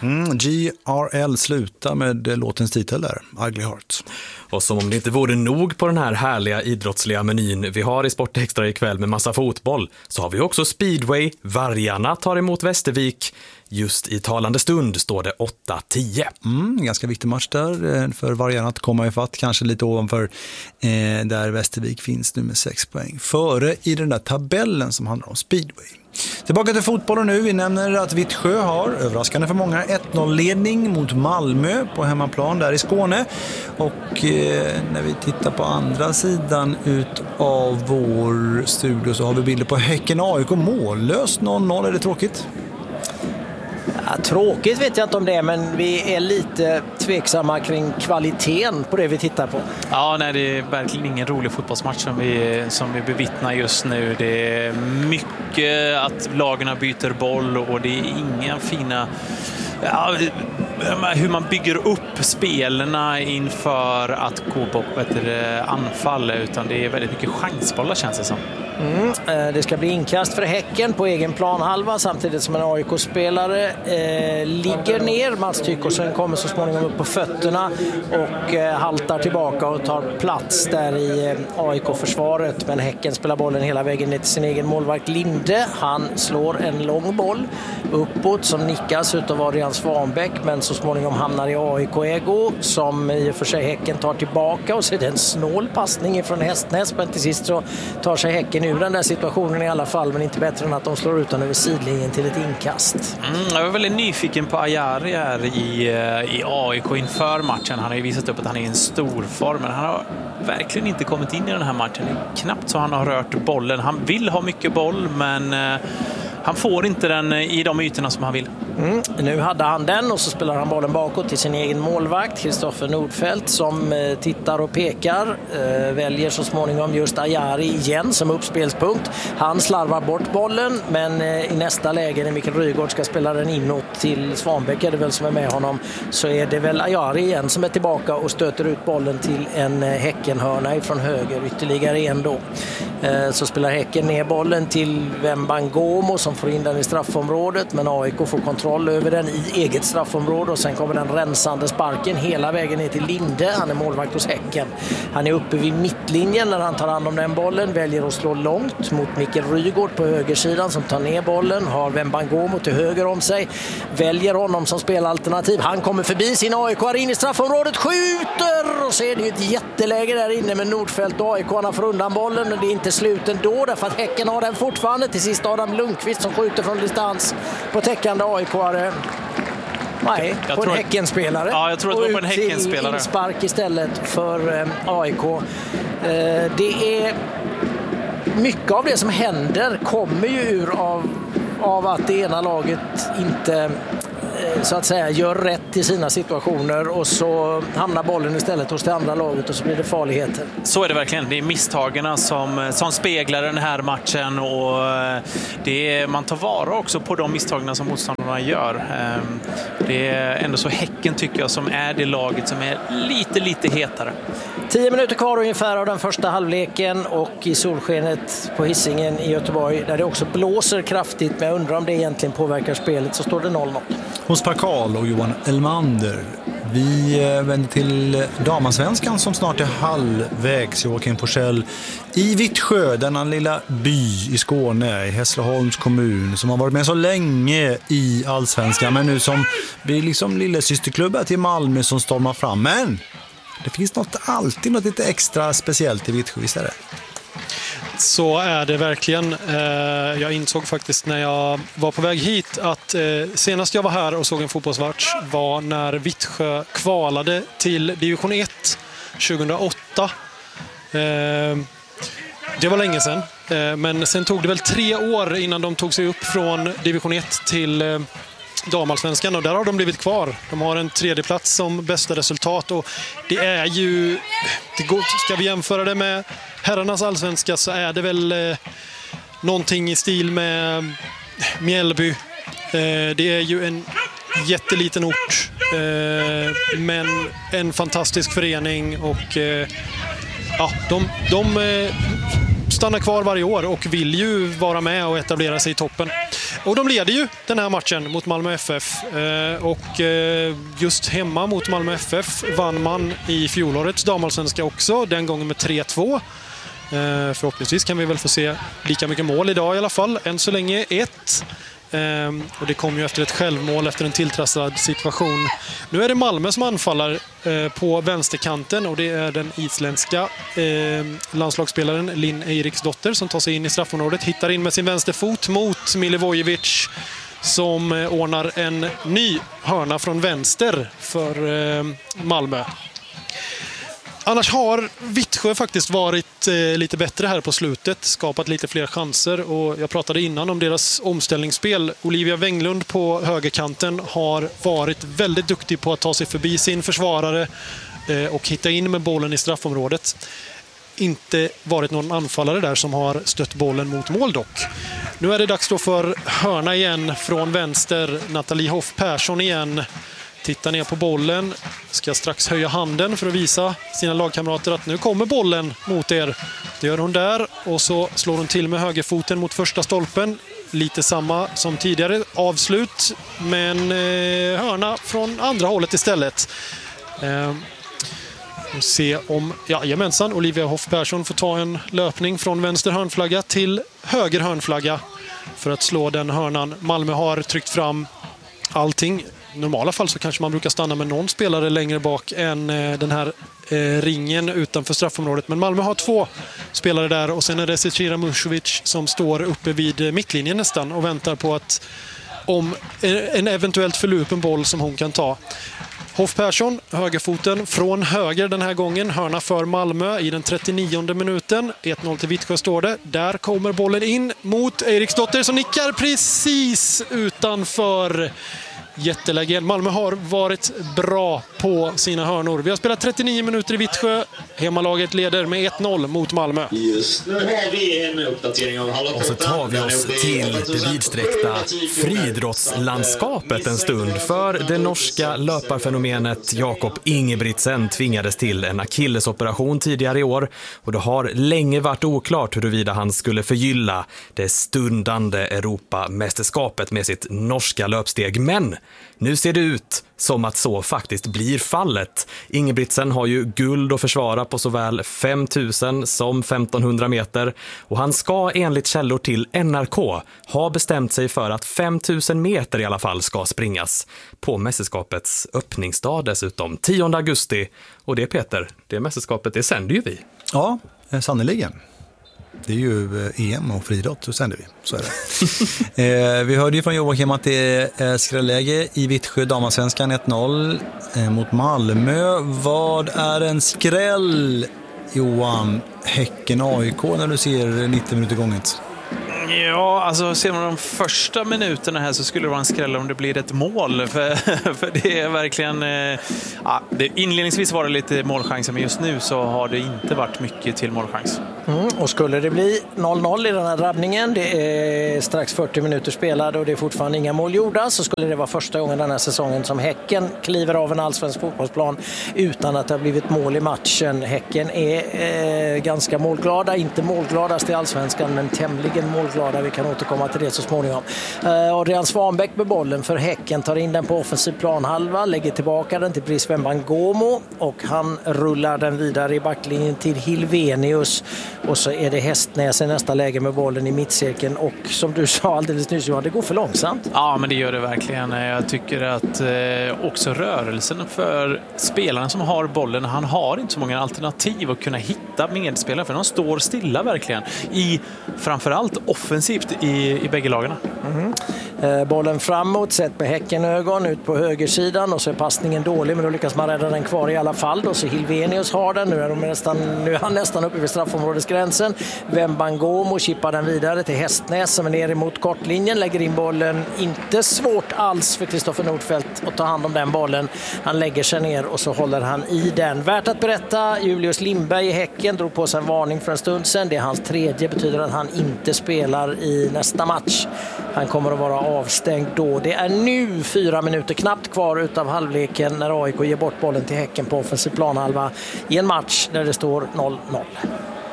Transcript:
GRL slutar med låtens titel där, Ugly Heart. Och som om det inte vore nog på den här härliga idrottsliga menyn vi har i Sport Extra ikväll med massa fotboll, så har vi också speedway. Vargarna tar emot Västervik. Just i talande stund står det 8-10. Ganska viktig match där för Vargarna att komma ifatt, kanske lite ovanför där Västervik finns nu med 6 poäng. Före i den där tabellen som handlar om speedway. Tillbaka till fotbollen nu. Vi nämner att Vittsjö har, överraskande för många, 1-0-ledning mot Malmö på hemmaplan där i Skåne. Och när vi tittar på andra sidan ut av vår studio så har vi bilder på Häcken AIK mållöst 0-0. Är det tråkigt? Ja, tråkigt vet jag inte om det, men vi är lite tveksamma kring kvaliteten på det vi tittar på. Ja, nej, det är verkligen ingen rolig fotbollsmatch som vi bevittnar just nu. Det är mycket att lagarna byter boll och det är inga fina... Ja, hur man bygger upp spelarna inför att gå på ett anfall, utan det är väldigt mycket chansbollar känns det som. Det ska bli inkast för Häcken på egen planhalva samtidigt som en AIK-spelare ligger ner. Mats Tykåsen kommer så småningom upp på fötterna och haltar tillbaka och tar plats där i AIK-försvaret. Men Häcken spelar bollen hela vägen ner till sin egen målvakt Linde. Han slår en lång boll uppåt som nickas utav Adrian Svanbäck, men så småningom hamnar i AIK-ego som i och för sig Häcken tar tillbaka, och så är det en snål passning från Hästnäs, men till sist så tar sig Häcken ur den där situationen i alla fall, men inte bättre än att de slår ut den över sidlinjen till ett inkast. Jag var väldigt nyfiken på Ajari här i AIK inför matchen. Han har ju visat upp att han är i en stor form, men han har verkligen inte kommit in i den här matchen. Knappt så han har rört bollen. Han vill ha mycket boll, men han får inte den i de ytorna som han vill. Nu hade han den och så spelar han bollen bakåt till sin egen målvakt Kristoffer Nordfeldt som tittar och pekar. Väljer så småningom just Ajari igen som uppspelspunkt. Han slarvar bort bollen, men i nästa läge när Mikael Rygaard ska spela den inåt till Svanbäck, är det väl som är med honom, så är det väl Ajari igen som är tillbaka och stöter ut bollen till en Häckenhörna ifrån höger, ytterligare en då. Så spelar Häcken ner bollen till Wembangomo som får in den i straffområdet, men AIK får kontroll över den i eget straffområde och sen kommer den rensande sparken hela vägen ner till Linde. Han är målvakt hos Häcken. Han är uppe vid mittlinjen när han tar hand om den bollen, väljer att slå långt mot Mikael Rygaard på högersidan som tar ner bollen, har Wembangomo till höger om sig, väljer honom som spelalternativ. Han kommer förbi sin AIK in i straffområdet, skjuter och så är det ju ett jätteläge där inne med Nordfeldt och AIK-arna får undan bollen, och det är inte slut ändå därför att Häcken har den fortfarande. Till sist Adam Lundqvist som skjuter från distans på täckande AIK-are. Nej, på en Häckenspelare. Ja, jag tror att det var på en Häckenspelare. Inspark istället för AIK. Det är mycket av det som händer kommer ju ur av att det ena laget inte så att säga gör rätt i sina situationer, och så hamnar bollen istället hos det andra laget och så blir det farligheter. Så är det verkligen. Det är misstagarna som speglar den här matchen, och man tar vara också på de misstagarna som motståndarna gör. Det är ändå så Häcken tycker jag som är det laget som är lite hetare. 10 minuter kvar ungefär av den första halvleken, och i solskenet på Hisingen i Göteborg där det också blåser kraftigt, men jag undrar om det egentligen påverkar spelet, så står det 0-0. Hos Parkal och Johan Elmander. Vi vänder till damansvenskan som snart är halvvägs. Joakim Forsell i Vittsjö, denna lilla by i Skåne, i Hässleholms kommun, som har varit med så länge i allsvenskan, men nu som blir liksom lilla systerklubbar till Malmö som stormar fram. Men det finns alltid något lite extra speciellt i Vittsjö, visst är det? Så är det verkligen. Jag insåg faktiskt när jag var på väg hit att senast jag var här och såg en fotbollsmatch var när Vittsjö kvalade till division 1 2008. Det var länge sedan. Men sen tog det väl 3 år innan de tog sig upp från division 1 till damallsvenskan, och där har de blivit kvar. De har en 3:e plats som bästa resultat, och det är ju, ska vi jämföra det med herrarnas allsvenska så är det väl någonting i stil med Mjällby. Det är ju en jätteliten ort, men en fantastisk förening, och de stannar kvar varje år och vill ju vara med och etablera sig i toppen. Och de leder ju den här matchen mot Malmö FF. Och just hemma mot Malmö FF vann man i fjolårets damallsvenska också. Den gången med 3-2. Förhoppningsvis kan vi väl få se lika mycket mål idag i alla fall. Än så länge 1. Och det kom ju efter ett självmål efter en tilltrasslad situation. Nu är det Malmö som anfaller på vänsterkanten och det är den isländska landslagsspelaren Linn Eiriksdotter som tar sig in i straffområdet, hittar in med sin vänsterfot mot Milivojevic som ordnar en ny hörna från vänster för Malmö. Annars har Vittsjö faktiskt varit lite bättre här på slutet, skapat lite fler chanser och jag pratade innan om deras omställningsspel. Olivia Wenglund på högerkanten har varit väldigt duktig på att ta sig förbi sin försvarare och hitta in med bollen i straffområdet. Inte varit någon anfallare där som har stött bollen mot mål dock. Nu är det dags då för hörna igen från vänster. Nathalie Hoff Persson igen. Tittar ner på bollen, ska strax höja handen för att visa sina lagkamrater att nu kommer bollen mot er. Det gör hon där och så slår hon till med högerfoten mot första stolpen. Lite samma som tidigare avslut, men hörna från andra hållet istället. Se om, jajamensan, Olivia Hoff Persson får ta en löpning från vänster hörnflagga till höger hörnflagga för att slå den hörnan. Malmö har tryckt fram allting. I normala fall så kanske man brukar stanna med någon spelare längre bak än den här ringen utanför straffområdet. Men Malmö har 2 spelare där och sen är det Zecira Musovic som står uppe vid mittlinjen nästan och väntar på att om en eventuellt förlupen boll som hon kan ta. Hoff Persson, högerfoten från höger den här gången. Hörna för Malmö i den 39:e minuten. 1-0 till Vittsjö står det. Där kommer bollen in mot Eiriksdotter som nickar precis utanför. Jätteläge. Malmö har varit bra på sina hörnor. Vi har spelat 39 minuter i Vittsjö. Hemmalaget leder med 1-0 mot Malmö. Just nu har vi en uppdatering av Hallå. Och så tar vi oss till det vidsträckta friidrottslandskapet en stund. För det norska löparfenomenet Jakob Ingebrigtsen tvingades till en akillesoperation tidigare i år. Och det har länge varit oklart huruvida han skulle förgylla det stundande Europamästerskapet med sitt norska löpsteg. Men nu ser det ut som att så faktiskt blir fallet. Ingebrigtsen har ju guld att försvara på såväl 5000 som 1500 meter och han ska enligt källor till NRK ha bestämt sig för att 5000 meter i alla fall ska springas på mästerskapets öppningsdag dessutom, 10 augusti. Och det Peter, det mästerskapet, det sänder ju vi. Ja, sannoliken. Det är ju EM och friidrott, så sänder vi. Så är det. Vi hörde ju från Joakim att det är skrälläge i Vittsjö, damallsvenskan 1-0 mot Malmö. Vad är en skräll, Johan, Häcken AIK när du ser 90 minuter gånget? Ja, alltså ser man de första minuterna här så skulle det vara en skräll om det blir ett mål. För det är verkligen... inledningsvis var det lite målchanser, men just nu så har det inte varit mycket till målchans. Och skulle det bli 0-0 i den här drabbningen, det är strax 40 minuter spelade och det är fortfarande inga mål gjorda, så skulle det vara första gången den här säsongen som Häcken kliver av en allsvensk fotbollsplan utan att det har blivit mål i matchen. Häcken är ganska målglada, inte målgladast i allsvenskan men tämligen målglada. Vi kan återkomma till det så småningom. Adrian Svanbäck med bollen för Häcken tar in den på offensiv planhalva, lägger tillbaka den till Brice Wembangomo och han rullar den vidare i backlinjen till Hilvenius. Och så är det Hästnäs i nästa läge med bollen i mittcirkeln och som du sa alldeles nyss, det går för långsamt. Ja, men det gör det verkligen. Jag tycker att också rörelsen för spelarna som har bollen, han har inte så många alternativ att kunna hitta medspelare för de står stilla verkligen i framförallt offensivt i bägge lagarna. Bollen framåt, sett med Häckenögon ut på högersidan och så är passningen dålig men då lyckas man rädda den kvar i alla fall. Då så Hilvenius har den, nu är han nästan uppe vid straffområdesgränsen. Wembangomo chippar den vidare till Hästnäs som är ner emot kortlinjen, lägger in bollen, inte svårt alls för Kristoffer Nordfeldt att ta hand om den bollen. Han lägger sig ner och så håller han i den. Värt att berätta, Julius Lindberg i Häcken drog på sig en varning för en stund sedan. Det är hans 3:e, betyder att han inte spelar i nästa match. Han kommer att vara avstängd då. Det är nu 4 minuter knappt kvar utav halvleken när AIK ger bort bollen till Häcken på offensiv planhalva i en match där det står 0-0.